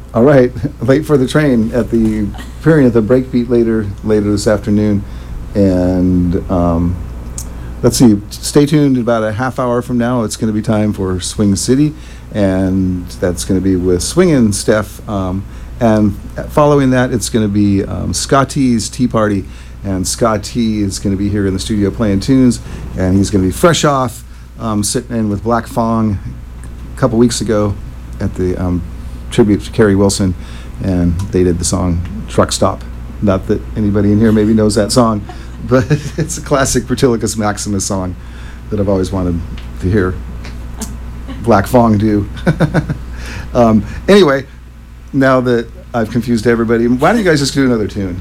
All right, late for the train at the appearing at the Breakbeat later this afternoon, and let's see. Stay tuned. About a half hour from now, it's going to be time for Swing City, and that's going to be with Swingin' Steph. And following that, it's going to be Scotty's Tea Party, and Scotty is going to be here in the studio playing tunes, and he's going to be fresh off sitting in with Black Fong a couple weeks ago at the tribute to Carrie Wilson, and they did the song Truck Stop. Not that anybody in here maybe knows that song, but it's a classic Bertilicus Maximus song that I've always wanted to hear Black Fong do. Anyway, now that I've confused everybody, why don't you guys just do another tune?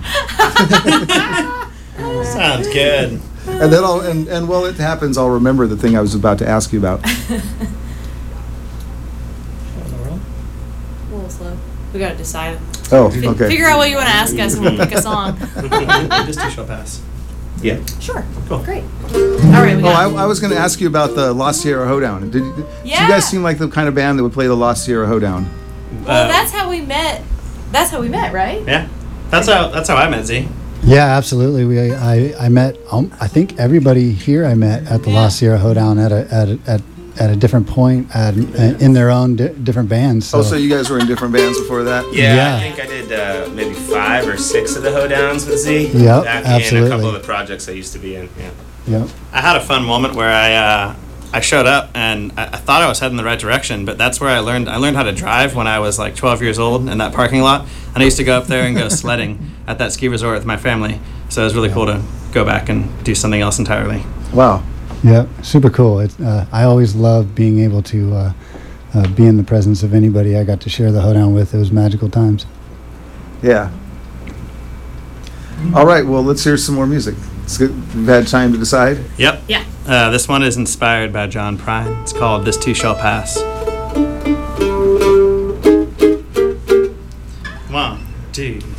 Sounds good. And then and while it happens, I'll remember the thing I was about to ask you about. Slow. We gotta decide. Oh, okay. Figure out what you want to ask us and we'll pick a song. This too shall pass. Yeah. Sure. Cool. Great. All right. I was going to ask you about the Lost Sierra Hoedown. Do you guys seem like the kind of band that would play the Lost Sierra Hoedown? Well, that's how we met. That's how we met, right? Yeah. That's how I met Z. Yeah, absolutely. I met I think everybody here I met at the Lost Sierra Hoedown at a different point in their own different bands. So you guys were in different bands before that? Yeah. I think I did maybe 5 or 6 of the Hoedowns with Z. Yep, back absolutely. in a couple of the projects I used to be in. Yeah. Yep. I had a fun moment where I showed up and I thought I was heading the right direction, but that's where I learned how to drive when I was like 12 years old in that parking lot. And I used to go up there and go sledding at that ski resort with my family. So it was really cool to go back and do something else entirely. Wow. Yeah, super cool. I always loved being able to be in the presence of anybody I got to share the hoedown with. It was magical times. Yeah. All right, well, let's hear some more music. It's good. We've had time to decide. Yep. Yeah. This one is inspired by John Prine. It's called This Too Shall Pass. 1, 2,